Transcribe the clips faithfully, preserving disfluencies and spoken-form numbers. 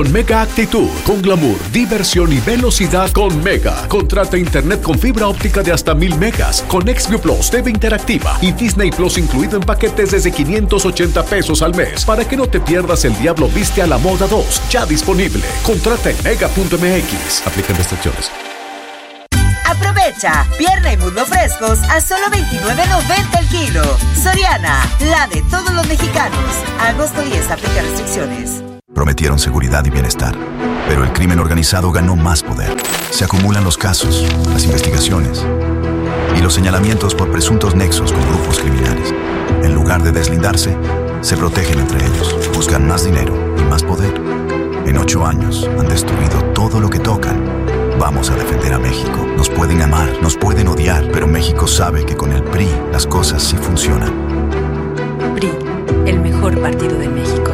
Mega Actitud, con glamour, diversión y velocidad con Mega. Contrata internet con fibra óptica de hasta mil megas, con Xview Plus, T V interactiva y Disney Plus incluido en paquetes desde quinientos ochenta pesos al mes, para que no te pierdas El Diablo Viste a la Moda dos, ya disponible. Contrata en mega punto m x. Aplican restricciones. Aprovecha, pierna y muslo frescos a solo veintinueve noventa el kilo. Soriana, la de todos los mexicanos. Agosto diez, aplica restricciones. Prometieron seguridad y bienestar, pero el crimen organizado ganó más poder. Se acumulan los casos, las investigaciones y los señalamientos por presuntos nexos con grupos criminales. En lugar de deslindarse, se protegen entre ellos, buscan más dinero y más poder. En ocho años han destruido todo lo que tocan. Vamos a defender a México. Nos pueden amar, nos pueden odiar, pero México sabe que con el P R I las cosas sí funcionan. P R I, el mejor partido de México.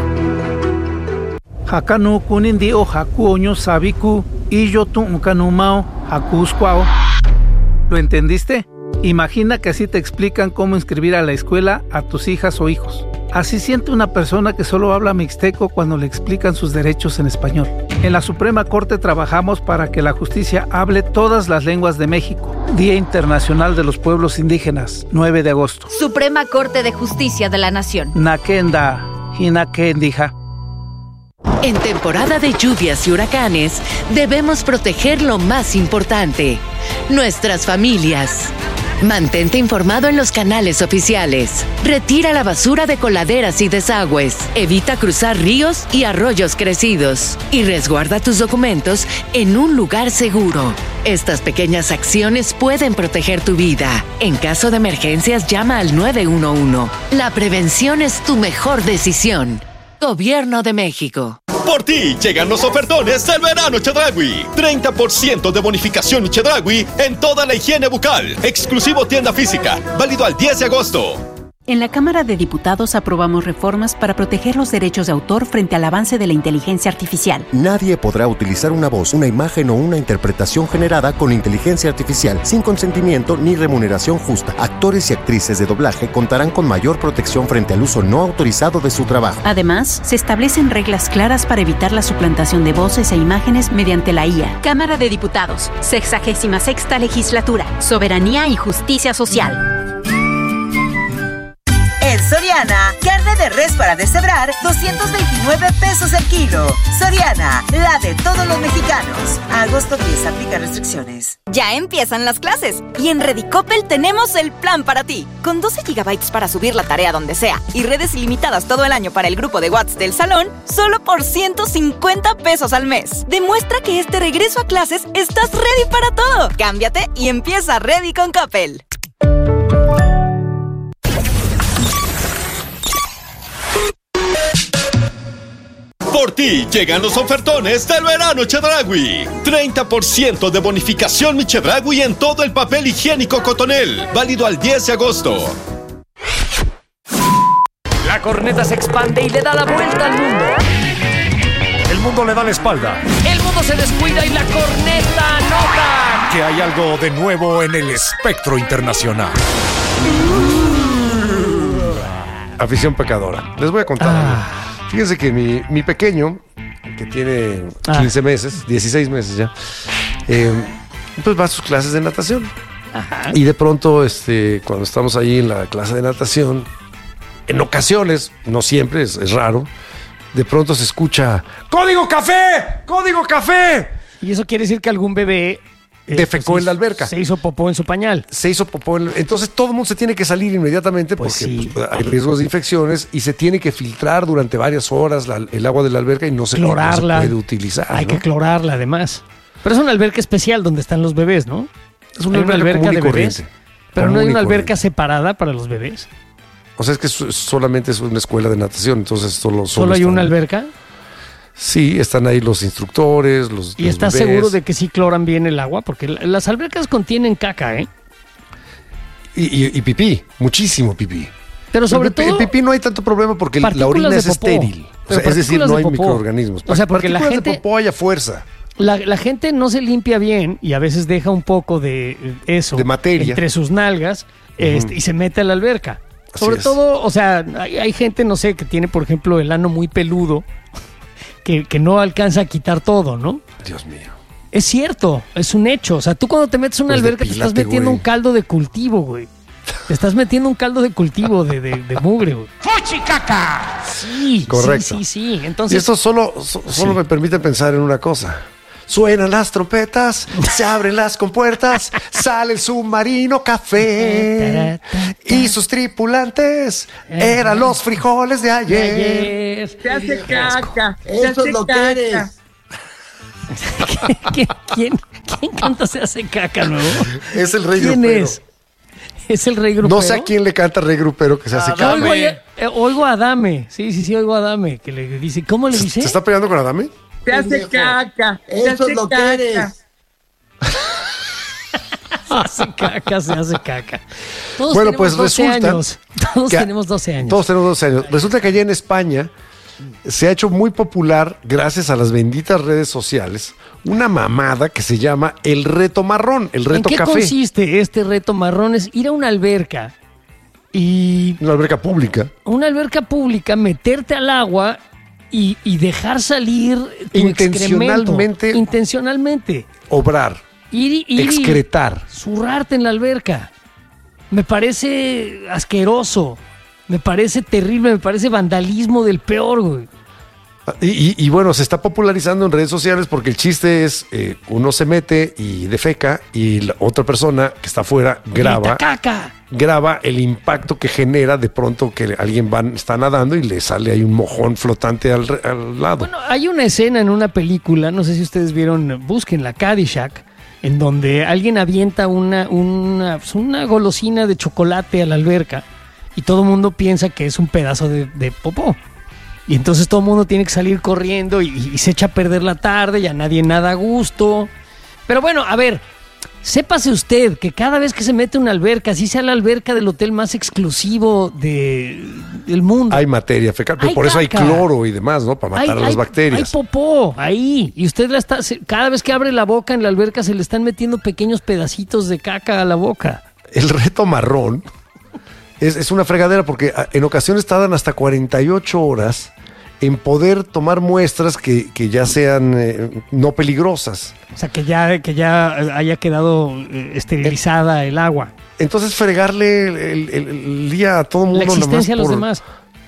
Hakanu kunindi o haku oño sabiku y yo tu unkanumao hakusquao. ¿Lo entendiste? Imagina que así te explican cómo inscribir a la escuela a tus hijas o hijos. Así siente una persona que solo habla mixteco cuando le explican sus derechos en español. En la Suprema Corte trabajamos para que la justicia hable todas las lenguas de México. Día Internacional de los Pueblos Indígenas, nueve de agosto. Suprema Corte de Justicia de la Nación. Nakenda, hinakendija. En temporada de lluvias y huracanes, debemos proteger lo más importante, nuestras familias. Mantente informado en los canales oficiales. Retira la basura de coladeras y desagües. Evita cruzar ríos y arroyos crecidos. Y resguarda tus documentos en un lugar seguro. Estas pequeñas acciones pueden proteger tu vida. En caso de emergencias, llama al nueve uno uno. La prevención es tu mejor decisión. Gobierno de México. Por ti llegan los ofertones del verano Chedraui. treinta por ciento de bonificación Chedraui en toda la higiene bucal. Exclusivo tienda física. Válido al diez de agosto. En la Cámara de Diputados aprobamos reformas para proteger los derechos de autor frente al avance de la inteligencia artificial. Nadie podrá utilizar una voz, una imagen o una interpretación generada con inteligencia artificial sin consentimiento ni remuneración justa. Actores y actrices de doblaje contarán con mayor protección frente al uso no autorizado de su trabajo. Además, se establecen reglas claras para evitar la suplantación de voces e imágenes mediante la I A. Cámara de Diputados, sexagésima sexta legislatura, soberanía y justicia social. En Soriana, carne de res para deshebrar, doscientos veintinueve pesos el kilo. Soriana, la de todos los mexicanos. Agosto diez, aplica restricciones. Ya empiezan las clases y en Redicopel tenemos el plan para ti. Con doce gigabytes para subir la tarea donde sea y redes ilimitadas todo el año para el grupo de WhatsApp del salón, solo por ciento cincuenta pesos al mes. Demuestra que este regreso a clases estás ready para todo. Cámbiate y empieza Ready con Coppel. Por ti llegan los ofertones del verano Chedraui. treinta por ciento de bonificación mi Chedraui en todo el papel higiénico Cotonel. Válido al diez de agosto. La corneta se expande y le da la vuelta al mundo. El mundo le da la espalda. El mundo se descuida y la corneta nota que hay algo de nuevo en el espectro internacional. Afición pecadora. Les voy a contar algo. Ah. Fíjense que mi, mi pequeño, que tiene quince meses, dieciséis meses ya, eh, pues va a sus clases de natación. Ajá. Y de pronto, este, cuando estamos ahí en la clase de natación, en ocasiones, no siempre, es, es raro, de pronto se escucha ¡Código café! ¡Código café! Y eso quiere decir que algún bebé Eh, defecó pues, en la alberca. Se hizo popó en su pañal. Se hizo popó en... Entonces todo el mundo se tiene que salir inmediatamente pues porque sí. pues, hay riesgos de infecciones y se tiene que filtrar durante varias horas la, el agua de la alberca y no se, no se puede utilizar. Hay ¿no? que clorarla además. Pero es una alberca especial donde están los bebés, ¿no? Es una, alberca, una alberca de bebés. Pero no hay una alberca separada para los bebés. O sea, es que solamente es una escuela de natación, entonces solo... ¿Solo, ¿Solo hay están... una alberca? Sí, están ahí los instructores, los ¿Y los estás bebés. seguro de que sí cloran bien el agua? Porque las albercas contienen caca, ¿eh? Y, y, y pipí, muchísimo pipí. Pero sobre el, todo... El pipí no hay tanto problema porque la orina es estéril. O sea, es decir, no hay popó. microorganismos. O sea, porque la gente... de popó hay a fuerza. La, la gente no se limpia bien y a veces deja un poco de eso... De materia. Entre sus nalgas uh-huh. este, y se mete a la alberca. Así Sobre es. todo, o sea, hay, hay gente, no sé, que tiene, por ejemplo, el ano muy peludo... que, que no alcanza a quitar todo, ¿no? Dios mío. Es cierto, es un hecho. O sea, tú cuando te metes en una Pues alberca te estás metiendo güey. un caldo de cultivo, güey. Te estás metiendo un caldo de cultivo de, de, de mugre, güey. ¡Fuchicaca! Sí, Correcto. sí, sí, sí. Entonces, y esto solo, so- solo Sí. me permite pensar en una cosa. Suenan las trompetas, se abren las compuertas, sale el submarino café y sus tripulantes eran los frijoles de ayer. Se hace caca. Eso es lo que eres. ¿Quién, quién, quién canta Se hace caca, no? Es el rey ¿Quién grupero. es? ¿Es el rey grupero? No sé a quién le canta rey grupero que se hace Yo oigo, caca. a- eh, oigo a Adame. Sí, sí, sí, oigo a Adame. Que le dice, ¿cómo le dice? ¿Se está peleando con Adame? Se hace caca. Se Eso hace es lo que caca. eres. Se hace caca, se hace caca. Todos Bueno, tenemos pues doce resulta años. Todos que- tenemos doce años. Todos tenemos doce años. Resulta que allá en España se ha hecho muy popular, gracias a las benditas redes sociales, una mamada que se llama el reto marrón, el ¿En reto qué café. consiste este reto marrón? Es ir a una alberca y Una alberca pública. una alberca pública, meterte al agua y, y dejar salir tu Intencionalmente- excremento. Intencionalmente. Obrar, Ir, y- ir y excretar. zurrarte en la alberca. Me parece asqueroso. Me parece terrible. Me parece vandalismo del peor, güey. Y, y- y bueno, se está popularizando en redes sociales porque el chiste es, eh, uno se mete y defeca y la otra persona que está afuera graba, Grita, caca. graba el impacto que genera de pronto que alguien va, está nadando y le sale ahí un mojón flotante al, re- al lado. Bueno, hay una escena en una película, no sé si ustedes vieron, busquen la Caddyshack, en donde alguien avienta una, una, pues una golosina de chocolate a la alberca y todo el mundo piensa que es un pedazo de, de popó. Y entonces todo el mundo tiene que salir corriendo y, y se echa a perder la tarde, ya nadie nada a gusto. Pero bueno, a ver, sépase usted que cada vez que se mete a una alberca, así sea la alberca del hotel más exclusivo de, del mundo, Hay materia fecal, pero Hay por eso hay caca. cloro y demás, ¿no? Para matar hay, a las hay- bacterias. Hay popó ahí. Y usted la está. se- cada vez que abre la boca en la alberca se le están metiendo pequeños pedacitos de caca a la boca. El reto marrón es, es una fregadera porque a- en ocasiones tardan hasta cuarenta y ocho horas en poder tomar muestras que, que ya sean eh, no peligrosas. O sea, que ya, que ya haya quedado eh, esterilizada el agua. Entonces fregarle el, el- el- el día a todo el mundo. La existencia a los por- demás.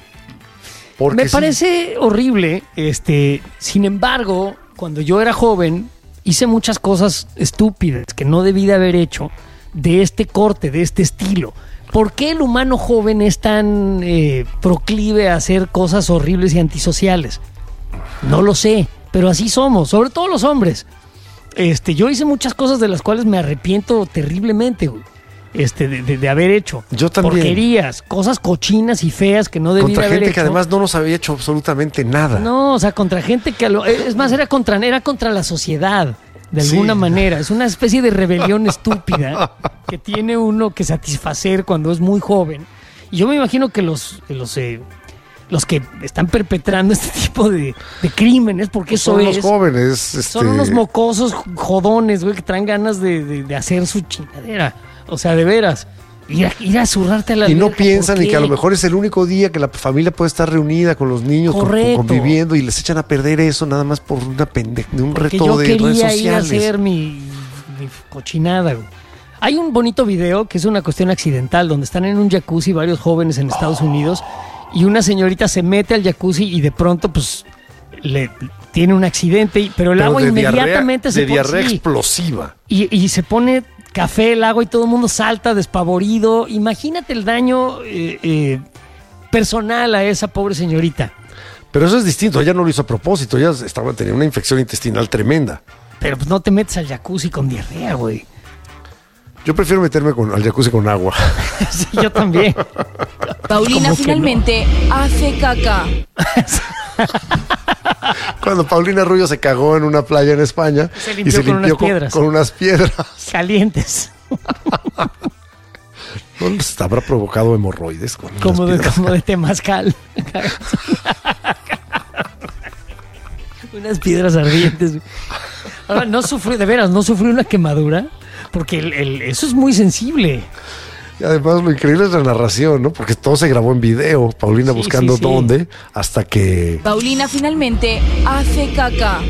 porque Me sí. parece horrible. Este, sin embargo, cuando yo era joven, hice muchas cosas estúpidas que no debí de haber hecho de este corte, de este estilo. ¿Por qué el humano joven es tan eh, proclive a hacer cosas horribles y antisociales? No lo sé, pero así somos, sobre todo los hombres. Este, yo hice muchas cosas de las cuales me arrepiento terriblemente, güey. Este, de, de- de haber hecho. Yo también. Porquerías, cosas cochinas y feas que no debí Contra de haber gente hecho. que además no nos había hecho absolutamente nada. No, o sea, contra gente que... a lo- es más, era contra, era contra la sociedad, de Sí. alguna manera. Es una especie de rebelión estúpida que tiene uno que satisfacer cuando es muy joven. Y yo me imagino que los, los, eh, los que están perpetrando este tipo de, de crímenes, porque eso Son es... los jóvenes. Este, Son unos mocosos jodones, güey, que traen ganas de, de- de hacer su chingadera. O sea, de veras. Ir a, ir a zurrarte a la y no alberca, piensan ¿por ni que a lo qué? mejor es el único día que la familia puede estar reunida con los niños, con- Correcto. conviviendo, y les echan a perder eso nada más por una pende de un Que reto yo de redes quería ir a sociales. hacer mi, mi cochinada, güey. Hay un bonito video que es una cuestión accidental, donde están en un jacuzzi varios jóvenes en Estados Unidos y una señorita se mete al jacuzzi y de pronto, pues, le tiene un accidente, y- pero el Pero agua de inmediatamente diarrea, se de pone... diarrea sí. explosiva. Y, y se pone café el agua y todo el mundo salta despavorido. Imagínate el daño eh, eh, personal a esa pobre señorita. Pero eso es distinto, ella no lo hizo a propósito, ella estaba teniendo una infección intestinal tremenda. Pero pues no te metes al jacuzzi con diarrea, güey. Yo prefiero meterme con, al jacuzzi con agua. Sí, yo también. Paulina ¿Cómo que finalmente hace caca. Cuando Paulina Rubio se cagó en una playa en España Se y limpió se con limpió unas con, piedras. con unas piedras. Calientes. ¿No les habrá provocado hemorroides con las Como de, piedras? como de temazcal. Unas piedras ardientes. Ahora, no sufrió, de veras, no sufrió una quemadura, porque el- el- eso es muy sensible. Y además lo increíble es la narración, ¿no? Porque todo se grabó en video. Paulina Sí, buscando sí, sí. dónde, hasta que... Paulina finalmente hace caca.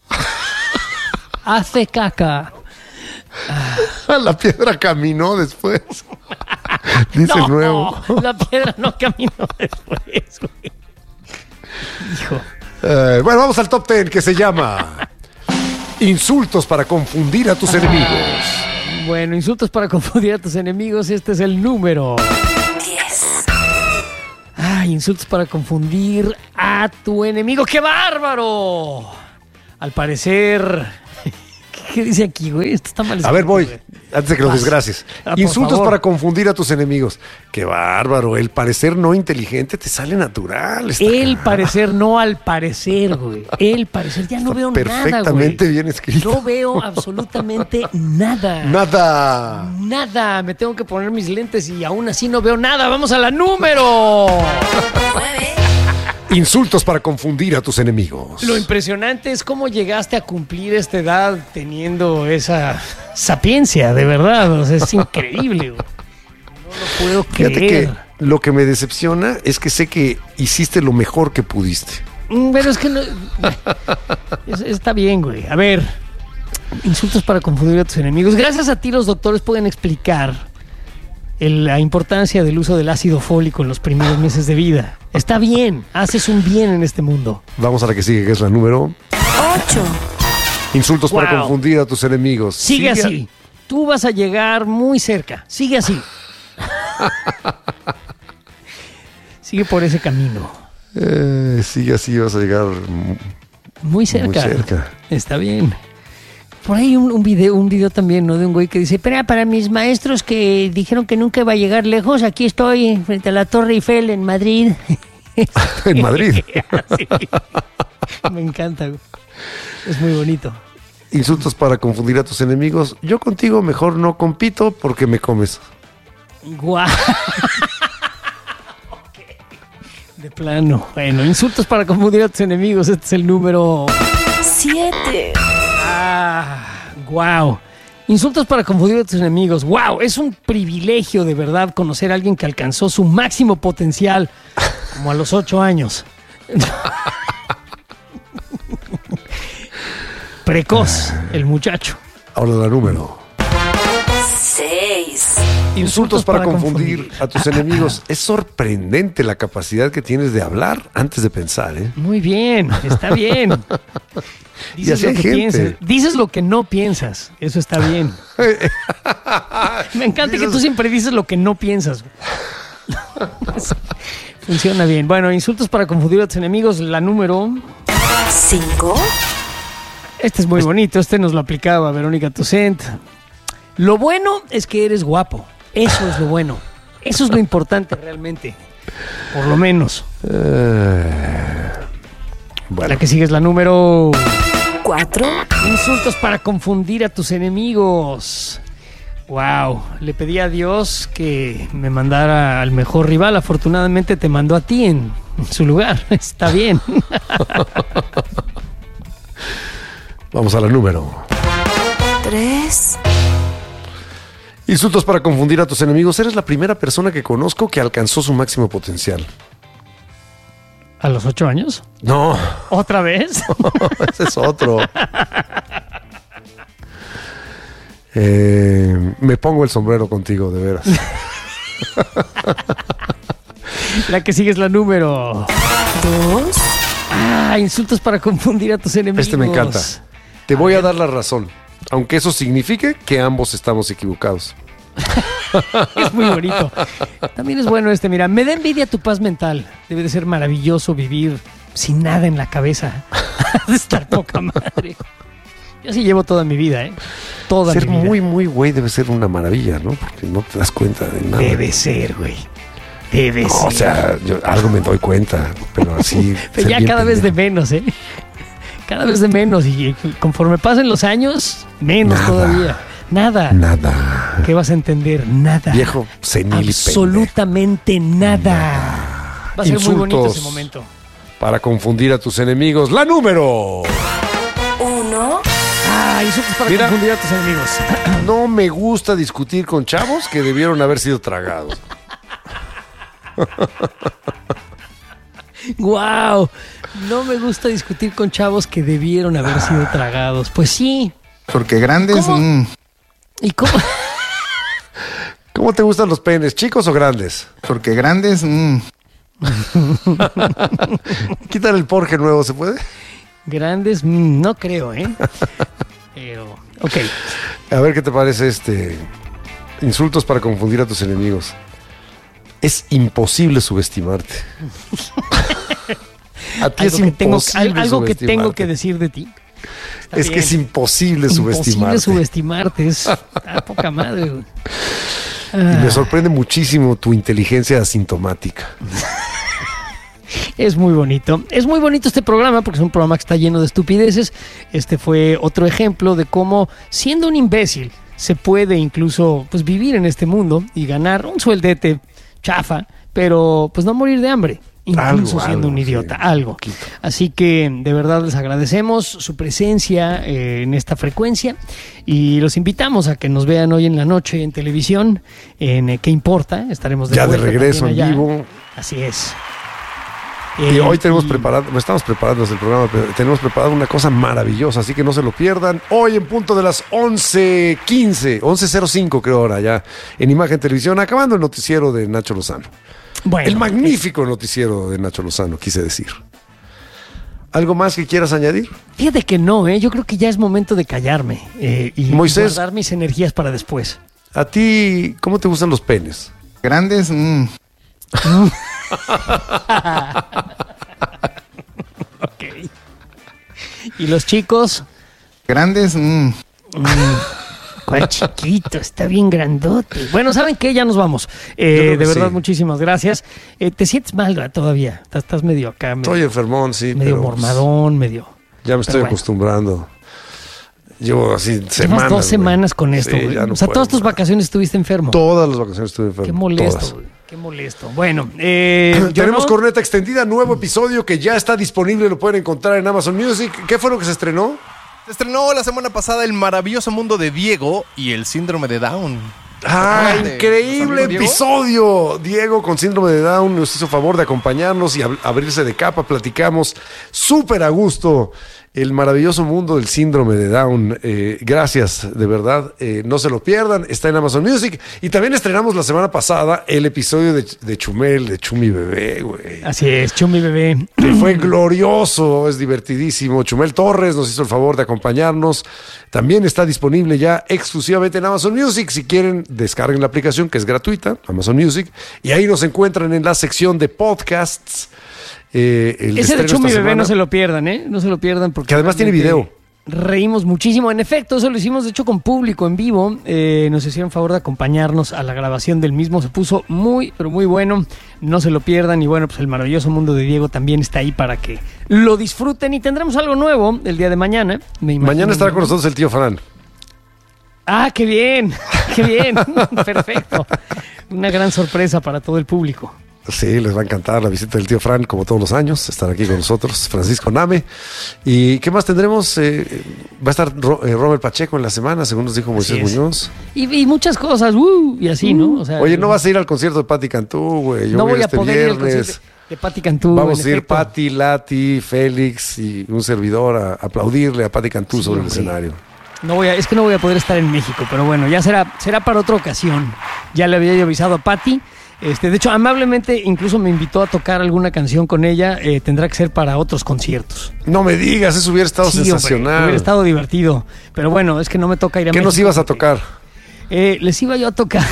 Hace caca. La piedra caminó después. Dice no, el nuevo. La piedra no caminó después, güey. Hijo. Eh, bueno, vamos al top ten que se llama Insultos para confundir a tus enemigos. Bueno, insultos para confundir a tus enemigos. Este es el número diez. Ah, insultos para confundir a tu enemigo. ¡Qué bárbaro! Al parecer... ¿Qué dice aquí, güey? Esto está mal escrito. A ver, voy, güey. antes de que lo desgracies. Ah, por Insultos favor. para confundir a tus enemigos. Qué bárbaro, el parecer no inteligente te sale natural. Está El acá. parecer, no al parecer, güey. El parecer, ya no veo nada, Perfectamente güey. bien escrito. No veo absolutamente nada. Nada. Nada. Me tengo que poner mis lentes y aún así no veo nada. Vamos a la número. Insultos para confundir a tus enemigos. Lo impresionante es cómo llegaste a cumplir esta edad teniendo esa sapiencia, de verdad. O sea, es increíble, güey. No lo puedo Fíjate creer. que lo que me decepciona es que sé que hiciste lo mejor que pudiste. Mm, Pero es que no... es- está bien, güey. A ver, insultos para confundir a tus enemigos. Gracias a ti los doctores pueden explicar el- la importancia del uso del ácido fólico en los primeros meses de vida. Está bien, haces un bien en este mundo. Vamos a la que sigue, que es la número ocho. Insultos para Wow. confundir a tus enemigos. Sigue, así. Tú vas a llegar muy cerca. Sigue así. Sigue por ese camino. Eh, sigue así, vas a llegar Muy cerca. muy cerca. Está bien. Por ahí un, un video, un video también, ¿no? De un güey que dice, pero para mis maestros que dijeron que nunca iba a llegar lejos, aquí estoy frente a la Torre Eiffel en Madrid. En Madrid. Sí. Me encanta, güey. Es muy bonito. Insultos para confundir a tus enemigos. Yo contigo mejor no compito porque me comes. Guau. Ok. De plano. Bueno, insultos para confundir a tus enemigos. Este es el número siete. Ah, wow. Insultos para confundir a tus enemigos. Wow, es un privilegio de verdad conocer a alguien que alcanzó su máximo potencial como a los ocho años. Precoz, el muchacho. Ahora la número. seis. Insultos para, confundir, a tus enemigos. Es sorprendente la capacidad que tienes de hablar antes de pensar, ¿eh? Muy bien, está bien. Y así lo hay que gente. piensas. Dices lo que no piensas. Eso está bien. Me encanta que tú siempre dices lo que no piensas. Funciona bien. Bueno, insultos para confundir a tus enemigos. La número cinco. Este es muy bonito. Este nos lo aplicaba Verónica Toussaint. Lo bueno es que eres guapo. Eso es lo bueno. Eso es lo importante realmente. Por lo menos. Eh, bueno. La que sigue es la número cuatro. Insultos para confundir a tus enemigos. Wow, le pedí a Dios que me mandara al mejor rival. Afortunadamente te mandó a ti en su lugar. Está bien. Vamos a la número. tres. Insultos para confundir a tus enemigos. Eres la primera persona que conozco que alcanzó su máximo potencial. ¿A los ocho años? No. ¿Otra vez? Ese es otro. Eh, me pongo el sombrero contigo, de veras. La que sigue es la número dos. Ah, insultos para confundir a tus enemigos. Este me encanta. Te voy a dar la razón, aunque eso signifique que ambos estamos equivocados. Es muy bonito. También es bueno este, mira, me da envidia tu paz mental. Debe de ser maravilloso vivir sin nada en la cabeza. De estar poca madre. Yo sí llevo toda mi vida, ¿eh? Toda Ser mi vida. muy, muy güey debe ser una maravilla, ¿no? Porque no te das cuenta de nada. Debe ser, güey. Debe No, ser. o sea, yo algo me doy cuenta, pero así. Pero ya cada vez de menos, ¿eh? Cada vez de menos. Y conforme pasen los años, menos Nada. todavía. Nada. Nada. ¿Qué vas a entender? Nada. Viejo senil y Absolutamente nada. Va a ser muy bonito Insultos ese momento. para confundir a tus enemigos. La número. uno. Ah, Ay, eso es para Mira, confundir a tus enemigos. No me gusta discutir con chavos que debieron haber sido tragados. Wow, no me gusta discutir con chavos que debieron haber sido tragados. Pues sí. Porque grandes. ¿Cómo? Mm. ¿Y cómo? ¿Cómo te gustan los penes, chicos o grandes? Porque grandes. Mm. Quítale el porje nuevo, ¿se puede? Grandes, mm, no creo, ¿eh? Pero, ok. A ver qué te parece este. Insultos para confundir a tus enemigos. Es imposible subestimarte. A ti algo es que tengo, imposible algo que tengo subestimarte. que decir de ti. Está es bien. que es imposible, Imposible subestimarte. subestimarte, es a poca madre, güey. Y me sorprende muchísimo tu inteligencia asintomática. Es muy bonito. Es muy bonito este programa porque es un programa que está lleno de estupideces. Este fue otro ejemplo de cómo, siendo un imbécil, se puede incluso pues vivir en este mundo y ganar un sueldete chafa, pero pues no morir de hambre. Incluso Algo, siendo algo, un idiota, sí, algo. poquito. Así que de verdad les agradecemos su presencia eh, en esta frecuencia y los invitamos a que nos vean hoy en la noche en televisión, en eh, ¿Qué importa? Estaremos de Ya de vuelta regreso en también allá. vivo. Así es. Y Eh, hoy tenemos y- preparado, no estamos preparando el programa, pero tenemos preparado una cosa maravillosa, así que no se lo pierdan. Hoy en punto de las once quince, once cero cinco creo ahora ya, en Imagen Televisión, acabando el noticiero de Nacho Lozano. Bueno, el magnífico noticiero de Nacho Lozano, quise decir. ¿Algo más que quieras añadir? Fíjate que no, ¿eh? Yo creo que ya es momento de callarme eh, y Moisés. guardar mis energías para después. ¿A ti cómo te gustan los penes? Grandes. Mm. Ok. ¿Y los chicos? Grandes. Mm. Mm, ¿Cuál chiquito? Está bien grandote. Bueno, ¿saben qué? Ya nos vamos. Eh, Yo creo que de verdad, sí. muchísimas gracias. Eh, ¿Te sientes mal ¿verdad? Todavía? Estás, estás medio acá, medio, Estoy enfermón, sí. medio pero, mormadón, medio... Ya me estoy Pero bueno. acostumbrando. Llevo así Llevas semanas. dos güey. semanas con esto. Sí, güey. ya no o sea, puedo, todas tus man. vacaciones estuviste enfermo. Todas las vacaciones estuve enfermo. Qué molesto, todas. güey. Qué molesto. Bueno, eh, yo Tenemos no- corneta extendida, nuevo episodio que ya está disponible, lo pueden encontrar en Amazon Music. ¿Qué fue lo que se estrenó? Se estrenó la semana pasada El maravilloso mundo de Diego y el síndrome de Down. ¡Ah, ¿De increíble nuestro amigo Diego? episodio! Diego con síndrome de Down nos hizo favor de acompañarnos y ab- abrirse de capa. Platicamos súper a gusto el maravilloso mundo del síndrome de Down. Eh, gracias, de verdad. Eh, no se lo pierdan. Está en Amazon Music. Y también estrenamos la semana pasada el episodio de, de Chumel, de Chumi Bebé, güey. Así es, Chumi Bebé. Que fue glorioso, es divertidísimo. Chumel Torres nos hizo el favor de acompañarnos. También está disponible ya exclusivamente en Amazon Music. Si quieren, descarguen la aplicación que es gratuita, Amazon Music. Y ahí nos encuentran en la sección de podcasts. Eh, el Ese de estreno Chumi esta Bebé semana, no se lo pierdan, ¿eh? No se lo pierdan porque... que además tiene realmente video. Reímos muchísimo. En efecto, eso lo hicimos de hecho con público en vivo. Eh, nos hicieron favor de acompañarnos a la grabación del mismo. Se puso muy, pero muy bueno. No se lo pierdan. Y bueno, pues el maravilloso mundo de Diego también está ahí para que lo disfruten. Y tendremos algo nuevo el día de mañana. Me imagino. Mañana estará con nosotros el tío Fran. Ah, qué bien, qué bien. Perfecto. Una gran sorpresa para todo el público. Sí, les va a encantar la visita del tío Fran, como todos los años. Estar aquí con nosotros, Francisco Name. ¿Y qué más tendremos? Eh, va a estar Ro- eh, Robert Pacheco en la semana, según nos dijo Moisés Así es. Muñoz. Y, y muchas cosas, uh, y así, ¿no? O sea, Oye, no vas a ir al concierto de Patti Cantú, güey. Yo no voy voy a este poder ir al viernes. concierto de Patti Cantú. Vamos en a ir efecto. Patti, Lati, Félix y un servidor a aplaudirle a Patti Cantú Sí, sobre el güey. escenario. No voy a, es que no voy a poder estar en México, pero bueno, ya será, será para otra ocasión. Ya le había yo avisado a Patti. Este, de hecho, amablemente incluso me invitó a tocar alguna canción con ella. Eh, tendrá que ser para otros conciertos. No me digas, eso hubiera estado Sí, hombre, sensacional. hubiera estado divertido. Pero bueno, es que no me toca ir a ¿Qué México. nos ibas a tocar? Eh, les iba yo a tocar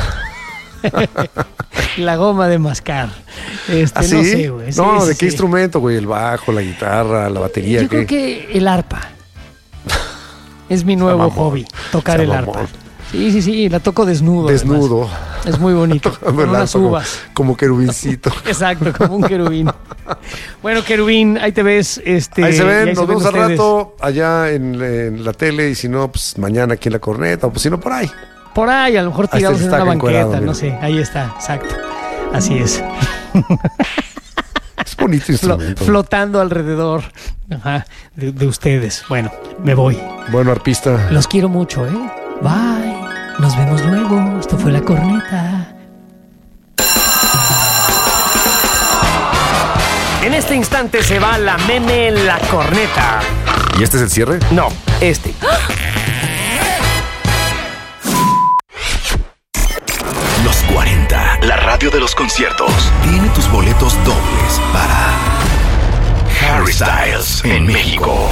la goma de mascar. Este, ¿Ah, sí? No sé, güey. Sí, No, sí, ¿de qué sí. instrumento, güey? ¿El bajo, la guitarra, la batería? Yo ¿qué? creo que el arpa. Es mi nuevo mamón. hobby, tocar Sea el mamón. arpa. Sí, sí, sí, la toco desnudo. Desnudo. además. Es muy bonito. Con El unas arpa como- uvas. Como querubincito. Exacto, como un querubín. Bueno, querubín, ahí te ves. Este, Ahí se y ven, ahí nos vemos al ustedes. rato allá en, en la tele y si no, pues mañana aquí en la corneta o pues si no por ahí. Por ahí, a lo mejor Ahí está tirados el en una stack banqueta, encuerado, no mira. sé. Ahí está, exacto. Así es. Es bonito instrumento. Flo- flotando alrededor ajá, de, de ustedes. Bueno, me voy. Bueno, arpista. Los quiero mucho, ¿eh? Bye. Nos vemos luego. Esto fue La Corneta. En este instante se va la meme en La Corneta. ¿Y este es el cierre? No, este. Los cuarenta, la radio de los conciertos. Tiene tus boletos dobles para Harry Styles en México.